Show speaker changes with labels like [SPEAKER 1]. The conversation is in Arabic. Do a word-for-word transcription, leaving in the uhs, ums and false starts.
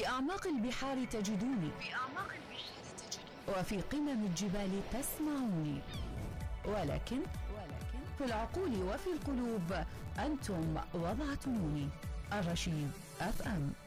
[SPEAKER 1] في أعماق البحار تجدوني،
[SPEAKER 2] في أعماق البحار تجدوني،
[SPEAKER 1] وفي قمم الجبال تسمعوني، ولكن ولكن في العقول وفي القلوب أنتم وضعتموني. الرشيد أف أم.